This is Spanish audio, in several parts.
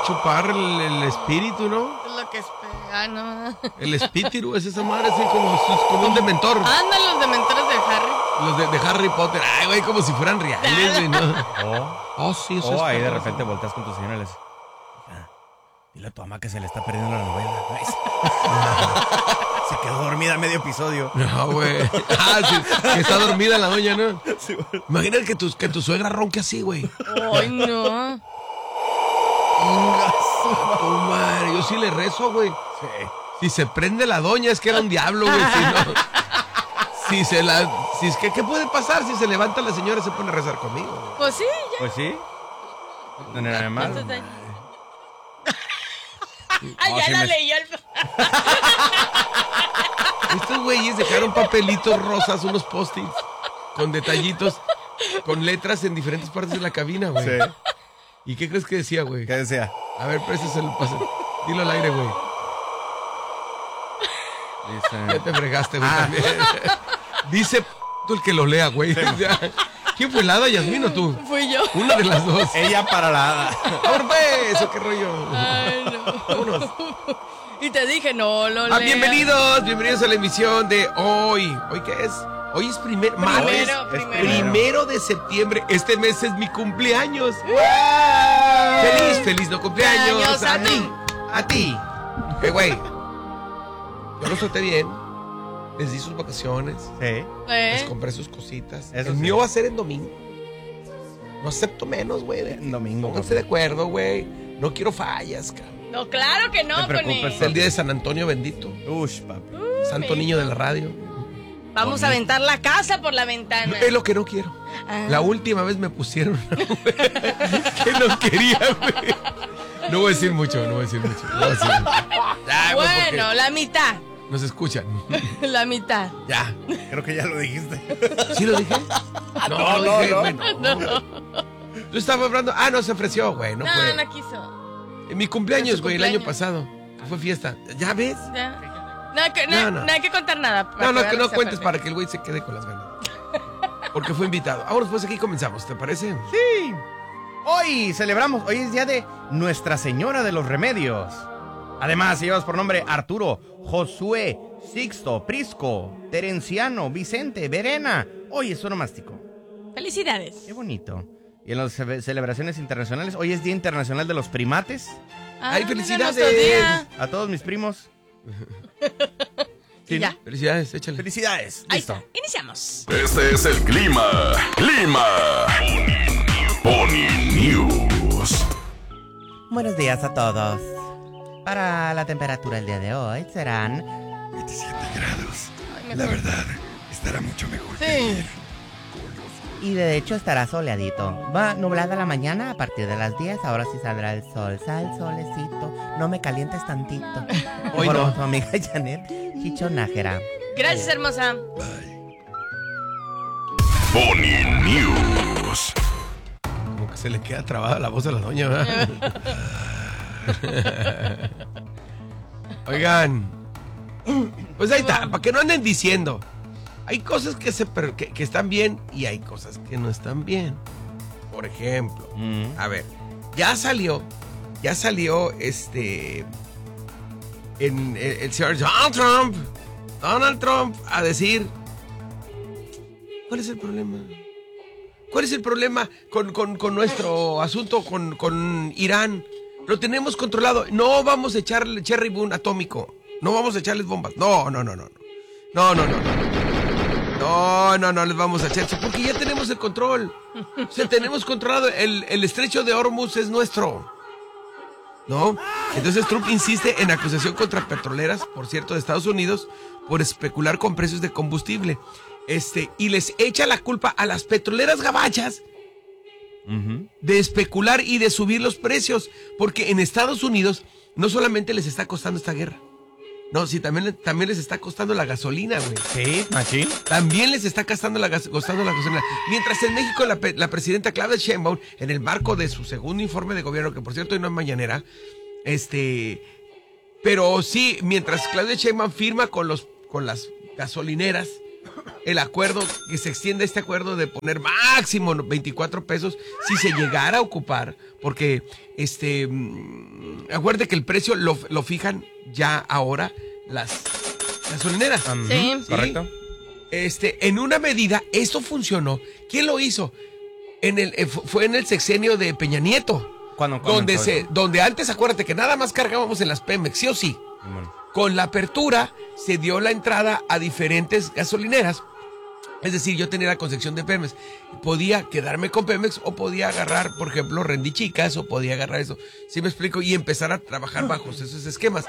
chupar el espíritu, ¿no? Lo que no. El espíritu es esa madre, así como un dementor. Ándale, los dementores de Harry. Los de Harry Potter. Ay, güey, como si fueran reales, güey, ¿no? Sí, eso es. Ahí de repente volteas con tu señora y le dices, dile a tu mamá que se le está perdiendo la novela. Se quedó dormida medio episodio. No, güey. Sí, que está dormida la doña, ¿no? Sí, imagina que tu suegra ronque así, güey. Ay, no. Madre, yo sí le rezo, güey. Sí. Si se prende la doña es que era un diablo, güey. Si no, ¿qué puede pasar? Si se levanta la señora y se pone a rezar conmigo, güey. Pues sí, ya. Pues sí. No hay nada más. Ya la leyó el... Estos güeyes dejaron papelitos rosas, unos post-its con detallitos, con letras en diferentes partes de la cabina, güey. Sí. ¿Y qué crees que decía, güey? ¿Qué decía? A ver, préseselo, dilo al aire, güey. Ya te fregaste, güey, también. Dice tú el que lo lea, güey. ¿Quién fue, la hada, Yasmín o tú? Fui yo. Una de las dos. Ella para la hada. ¡Por eso, qué rollo! Ay, no. Vámonos. Y te dije, no lo leas. Bienvenidos a la emisión de hoy. ¿Hoy qué es? Hoy es martes. Primero de septiembre. Este mes es mi cumpleaños. Feliz no cumpleaños a ti. Güey. Yo lo traté bien. Les di sus vacaciones. Sí. Les compré sus cositas. Eso El sí. mío va a ser en domingo. No acepto menos, güey. En domingo. Pónganse de acuerdo, güey. No quiero fallas, cabrón. No, claro que no, No te preocupes, Connie. Es el día de San Antonio bendito. Ush, papi. Santo niño de la radio. Vamos a aventar la casa por la ventana. Es lo que no quiero. La última vez me pusieron que no quería, güey. No voy a decir mucho. Ay, pues, Bueno, la mitad. nos escuchan. La mitad. Ya. Creo que ya lo dijiste. ¿Sí lo dije? No. Bueno. Tú estabas hablando. No se ofreció, güey. No fue. No quiso. En mi cumpleaños, su güey, el año cumpleaños. pasado. Que fue fiesta. ¿Ya ves? Ya. No. No hay que contar nada. Que no cuentes para que el güey se quede con las ganas. Porque fue invitado. Ahora pues aquí comenzamos, ¿te parece? Sí. Hoy es día de Nuestra Señora de los Remedios. Además, llevas por nombre Arturo, Josué, Sixto, Prisco, Terenciano, Vicente, Verena. Hoy es onomástico. Felicidades. Qué bonito. Y en las celebraciones internacionales, hoy es Día Internacional de los Primates. ¡Ay, felicidades! nuestro día. A todos mis primos. Y ya. Felicidades, échale. Felicidades. Ahí Listo. está. Iniciamos. Este es el clima. Pony News. Buenos días a todos. Para la temperatura el día de hoy serán 27 grados. La verdad, estará mucho mejor que Sí. ayer. y de hecho estará soleadito. Va nublada la mañana a partir de las 10. Ahora sí saldrá el sol. Sal, solecito. No me calientes tantito. Hoy Por no. tu amiga Janet Chichonájera. Gracias, hermosa. Pony News. Como que se le queda trabada la voz a la doña, ¿verdad? Oigan, pues ahí está, para que no anden diciendo. Hay cosas que están bien y hay cosas que no están bien. Por ejemplo, a ver, ya salió el señor Donald Trump a decir, ¿cuál es el problema? ¿Cuál es el problema con nuestro asunto con Irán? Lo tenemos controlado. No vamos a echarle cherry boom atómico. No vamos a echarles bombas. No les vamos a echar. Porque ya tenemos el control. O sea, tenemos controlado. El estrecho de Hormuz es nuestro. ¿No? Entonces Trump insiste en acusación contra petroleras, por cierto, de Estados Unidos, por especular con precios de combustible. Y les echa la culpa a las petroleras gabachas de especular y de subir los precios, porque en Estados Unidos no solamente les está costando esta guerra, no, sí, también les está costando la gasolina, güey. Sí, machín. También les está costando la gasolina. Mientras en México la presidenta Claudia Sheinbaum, en el marco de su segundo informe de gobierno, que por cierto hoy no es mañanera, pero sí, mientras Claudia Sheinbaum firma con las gasolineras el acuerdo, que se extienda este acuerdo de poner máximo 24 pesos si se llegara a ocupar, porque acuérdate que el precio lo fijan ya ahora las gasolineras. Sí. Correcto. En una medida, esto funcionó. ¿Quién lo hizo? Fue en el sexenio de Peña Nieto. ¿Cuándo Donde antes, acuérdate que nada más cargábamos en las Pemex, sí o sí. Con la apertura se dio la entrada a diferentes gasolineras. Es decir, yo tenía la concesión de Pemex. Podía quedarme con Pemex o podía agarrar, por ejemplo, Rendichicas o podía agarrar eso. ¿Sí me explico? Y empezar a trabajar bajo esos esquemas.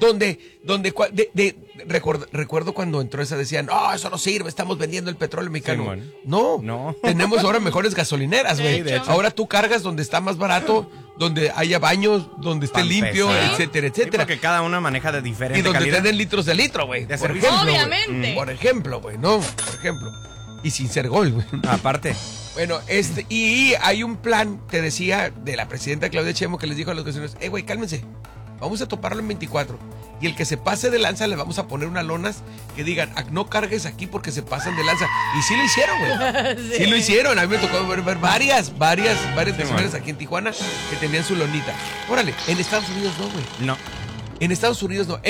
Recuerdo cuando entró esa, decían, eso no sirve, estamos vendiendo el petróleo mexicano. Sí, No, tenemos ahora mejores gasolineras, güey. De hecho. Ahora tú cargas donde está más barato, donde haya baños, donde esté limpio, etcétera, Sí, etcétera. porque cada una maneja de diferente Y donde calidad. te den litros de litro, güey. De Por servicio. ejemplo, güey. Obviamente. Por ejemplo, güey, ¿no? Por ejemplo. Y sin ser gol, güey. Aparte. Bueno, y hay un plan, te decía, de la presidenta Claudia Sheinbaum que les dijo a los gasolineros, güey, cálmense, vamos a toparlo en 24. Y el que se pase de lanza le vamos a poner unas lonas que digan, no cargues aquí porque se pasan de lanza. Y sí lo hicieron, güey. Sí lo hicieron. A mí me tocó ver varias gasolineras aquí en Tijuana que tenían su lonita. Órale, en Estados Unidos no, güey. No. En Estados Unidos no.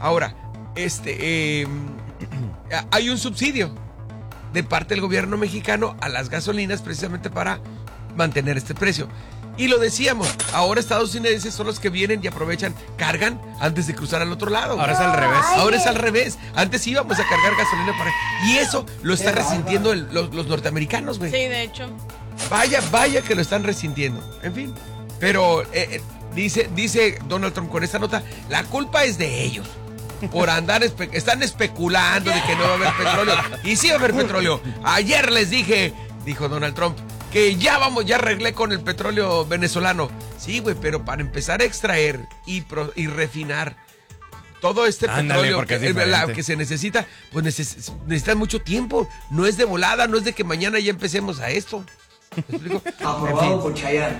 Hay un subsidio de parte del gobierno mexicano a las gasolinas precisamente para mantener este precio. Y lo decíamos, ahora estadounidenses son los que vienen y aprovechan, cargan antes de cruzar al otro lado. Ahora es al revés. Ahora es al revés. Antes íbamos a cargar gasolina para... Y eso lo están resintiendo los norteamericanos, güey. Sí, de hecho. Vaya que lo están resintiendo. En fin. Pero dice Donald Trump con esta nota, la culpa es de ellos. Por andar, están especulando de que no va a haber petróleo. Y sí va a haber petróleo. Ayer les dije, dijo Donald Trump, que ya arreglé con el petróleo venezolano. Sí, güey, pero para empezar a extraer y refinar todo este petróleo que se necesita, pues necesita mucho tiempo. No es de volada, no es de que mañana ya empecemos a esto. ¿Me explico? Aprobado por Chayanne.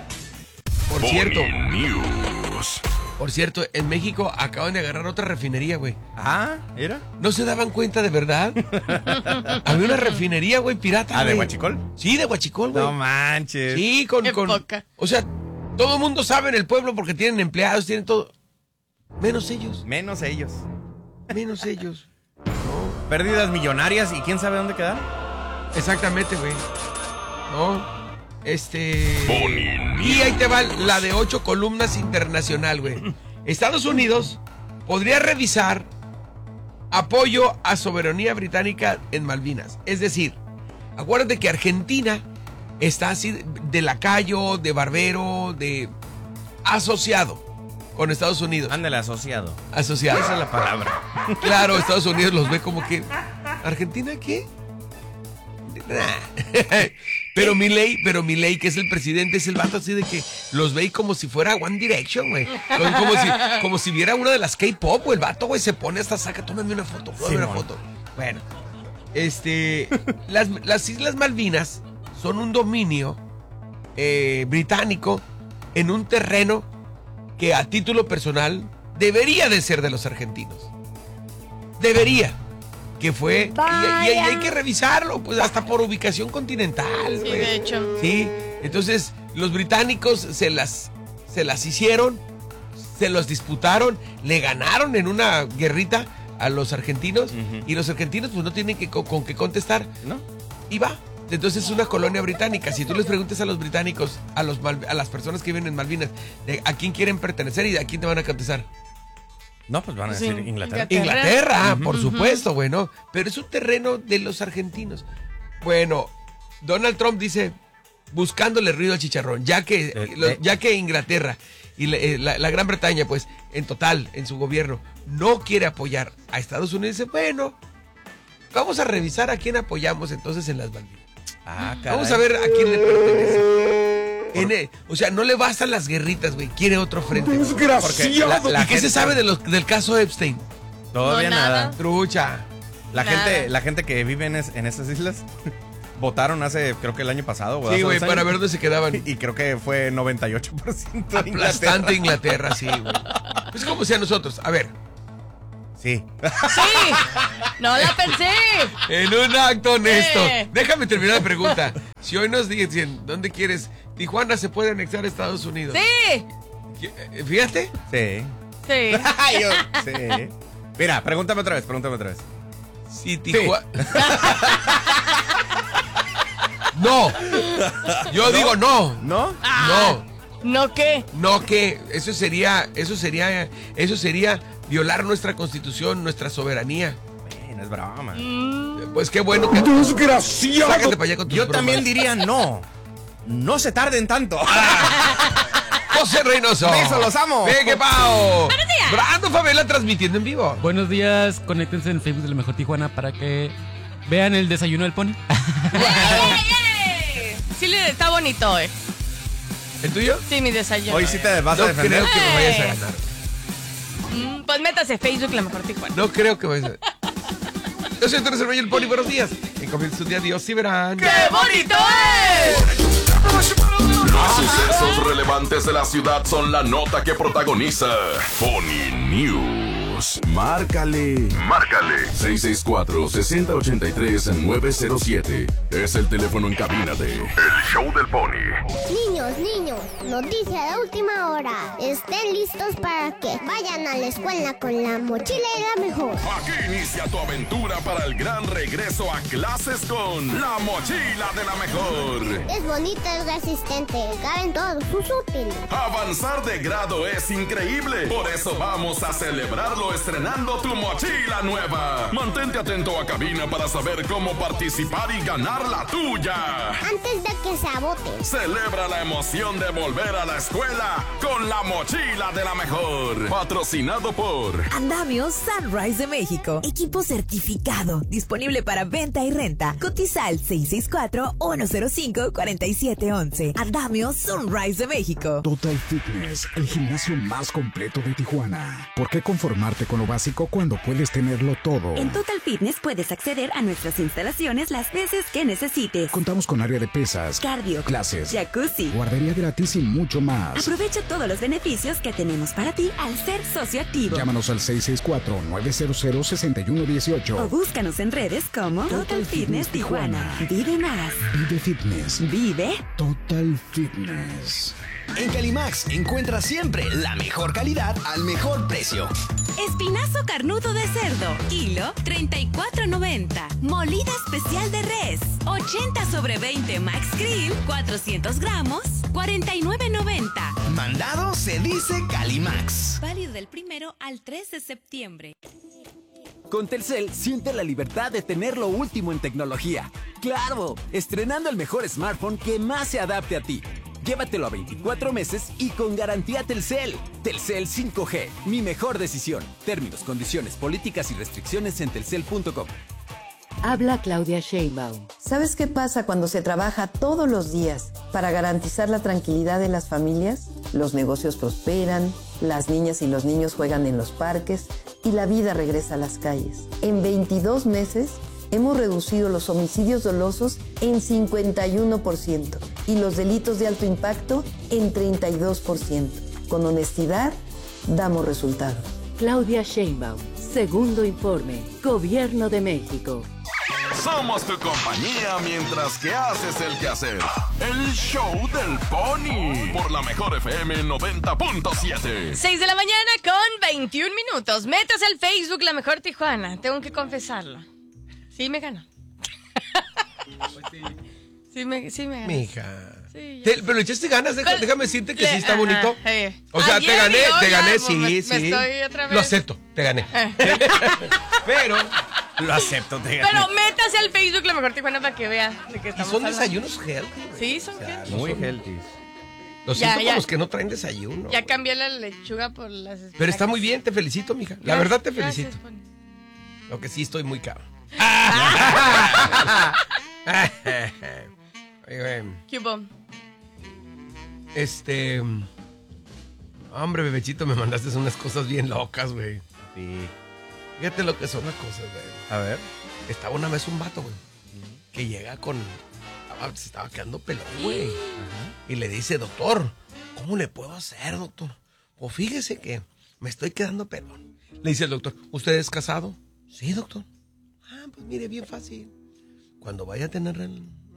Por cierto, en México acaban de agarrar otra refinería, güey. ¿Era? ¿No se daban cuenta de verdad? Había una refinería, güey, pirata. ¿De Huachicol? Sí, de Huachicol, güey. No manches. Sí, con... poca. O sea, todo el mundo sabe en el pueblo porque tienen empleados, tienen todo. Menos ellos. Menos ellos. Pérdidas millonarias y quién sabe dónde quedaron. Exactamente, güey. No. Y ahí te va la de 8 columnas internacional, güey. Estados Unidos podría revisar apoyo a soberanía británica en Malvinas. Es decir, acuérdate que Argentina está así de lacayo, de barbero, de asociado con Estados Unidos. Ándale, asociado. Asociado. Esa es la palabra. Claro, Estados Unidos los ve como que... ¿Argentina qué? Pero Milei, que es el presidente, es el vato así de que los ve como si fuera One Direction, güey. Como si viera una de las K-pop, güey. El vato, güey, se pone hasta saca, tómame una foto, foto. Bueno, las Islas Malvinas son un dominio británico en un terreno que a título personal debería de ser de los argentinos. Debería. Que fue, y hay que revisarlo, pues hasta por ubicación continental. Sí, pues. de hecho. Sí, entonces los británicos se las hicieron, se los disputaron, le ganaron en una guerrita a los argentinos, y los argentinos pues no tienen con qué contestar, ¿no? Y va. Entonces es una colonia británica. Si tú les preguntas a los británicos, a las personas que viven en Malvinas, a quién quieren pertenecer y a quién te van a contestar. No, pues van a decir Inglaterra. Inglaterra, por supuesto, bueno. Pero es un terreno de los argentinos. Bueno, Donald Trump dice, buscándole ruido al chicharrón, ya que Inglaterra y la Gran Bretaña, pues, en total, en su gobierno, no quiere apoyar a Estados Unidos, dice, bueno, vamos a revisar a quién apoyamos entonces en las Malvinas. Vamos a ver a quién le pertenece. O sea, no le bastan las guerritas, güey. Quiere otro frente. Desgraciado. ¿Y qué se sabe del caso Epstein? Todavía nada. Trucha. La gente que vive en esas islas votaron hace, creo que el año pasado. Sí, güey, para ver dónde se quedaban. Y creo que fue 98% aplastante Inglaterra, sí, güey. Es como si a nosotros, a ver, Sí. Sí. No la pensé. En un acto honesto. Sí. Déjame terminar la pregunta. Si hoy nos dicen, ¿dónde quieres? Tijuana se puede anexar a Estados Unidos. Sí. Fíjate. Sí. Sí. Sí. Mira, pregúntame otra vez. Si Tijuana... No. Yo digo no. ¿No? No. ¿No qué? No, que eso sería violar nuestra constitución, nuestra soberanía. No es broma. Pues qué bueno que... ¡Desgraciado! Sácate para allá con tus Yo bromas. también diría no. No se tarden tanto. José Reynoso. Besos, los amo. Venga, Pao. Brando Favela transmitiendo en vivo. Buenos días, conéctense en Facebook de La Mejor Tijuana para que vean el desayuno del Pony. Sí, está bonito, ¿El tuyo? Sí, mi desayuno. Hoy sí te vas a No defender. creo que me vayas a ganar. Pues métase Facebook La Mejor Tijuana. No creo que vayas a... Yo soy Teresa Rey, el Pony. Buenos días. En comienzo un día, Dios sí verán. ¡Qué bonito es! Los sucesos relevantes de la ciudad son la nota que protagoniza Pony News. Márcale 664-6083-907. Es el teléfono en cabina de El Show del Pony. Niños, noticia de última hora. Estén listos para que vayan a la escuela con la mochila y la mejor. Aquí inicia tu aventura para el gran regreso a clases con La Mochila de la Mejor. Es bonita, es resistente, caben todos sus útiles. Avanzar de grado es increíble. Por eso vamos a celebrarlo estrenando tu mochila nueva. Mantente atento a cabina para saber cómo participar y ganar la tuya. Antes de que se agote. Celebra la emoción de volver a la escuela con La Mochila de la Mejor. Patrocinado por Andamio Sunrise de México. Equipo certificado. Disponible para venta y renta. Cotiza al 664-105-4711. Andamio Sunrise de México. Total Fitness, el gimnasio más completo de Tijuana. ¿Por qué conformarte con lo básico cuando puedes tenerlo todo? En Total Fitness puedes acceder a nuestras instalaciones las veces que necesites. Contamos con área de pesas, Cardio, clases, jacuzzi. guardería gratis y mucho más. Aprovecha todos los beneficios que tenemos para ti al ser socio activo. Llámanos al 664-900-6118. O búscanos en redes como Total Fitness Tijuana. Vive más. Vive Fitness. Vive Total Fitness. En Calimax encuentras siempre la mejor calidad al mejor precio. espinazo carnudo de cerdo, kilo 34.90. Molida especial de res, 80/20 Max Grill, 400 gramos, 49.90. Mandado se dice Calimax. Válido del 1 al 3 de septiembre. Con Telcel, siente la libertad de tener lo último en tecnología. ¡Claro! Estrenando el mejor smartphone que más se adapte a ti. Llévatelo a 24 meses y con garantía Telcel. Telcel 5G, mi mejor decisión. Términos, condiciones, políticas y restricciones en telcel.com. Habla Claudia Sheinbaum. ¿Sabes qué pasa cuando se trabaja todos los días para garantizar la tranquilidad de las familias? Los negocios prosperan, las niñas y los niños juegan en los parques y la vida regresa a las calles. En 22 meses hemos reducido los homicidios dolosos en 51% y los delitos de alto impacto en 32%. Con honestidad, damos resultados. Claudia Sheinbaum, segundo informe, Gobierno de México. Somos tu compañía mientras que haces el quehacer. El Show del Pony por la Mejor FM 90.7. 6 de la mañana con 21 minutos. Métase al Facebook La Mejor Tijuana. Tengo que confesarlo. Sí me ganó. Sí me ganó. Mija. Sí, pero le echaste ganas, déjame decirte que sí está bonito. Sí. O sea, Ayer te gané, sí, me sí. estoy otra vez. Lo acepto, te gané. Pero lo acepto, te gané. Pero métase al Facebook La Mejor Tijuana para que vea de qué Y estamos son hablando. desayunos healthy. Sí, son healthy. Muy healthy. Lo siento con los que no traen desayuno. Ya cambié la lechuga por las espinacas. Pero está muy bien, te felicito, mija. La verdad te felicito. Gracias, Pony. Lo que sí estoy muy caro. ¿Qué hubo? Hombre, bebechito, me mandaste unas cosas bien locas, güey. Sí. Fíjate lo que son las cosas, güey. A ver. Estaba una vez un vato, güey, que llega con... Se estaba quedando pelón, güey. Y le dice, doctor, ¿cómo le puedo hacer, doctor? Pues fíjese que me estoy quedando pelón. Le dice el doctor, ¿usted es casado? Sí, doctor. Pues mire, bien fácil. Cuando vaya a tener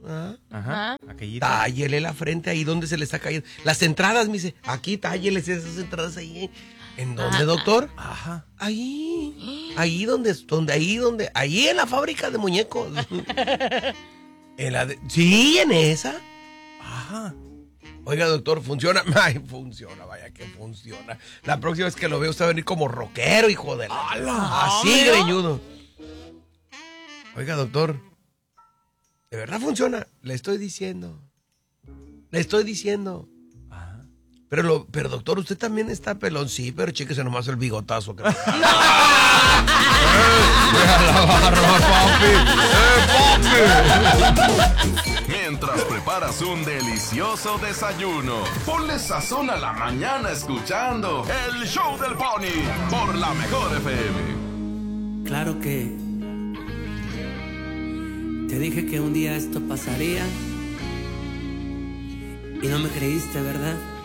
tállele la frente ahí donde se le está cayendo. Las entradas, me dice, aquí tálleles esas entradas ahí. ¿En dónde, doctor? Ajá. Ahí en la fábrica de muñecos. Sí, en esa. Ajá. Oiga, doctor, ¿funciona? Ay, funciona, vaya que funciona. La próxima vez que lo veo, usted va a venir como rockero, hijo de la... Así, greñudo. Oiga, doctor, ¿de verdad funciona? Le estoy diciendo. Pero doctor, usted también está pelón. Sí, pero chéquese nomás el bigotazo. Que... ¡No! ¡Deja la barba, papi! Mientras preparas un delicioso desayuno, ponle sazón a la mañana escuchando el Show del Pony por la Mejor FM. Claro que te dije que un día esto pasaría y no me creíste, ¿verdad?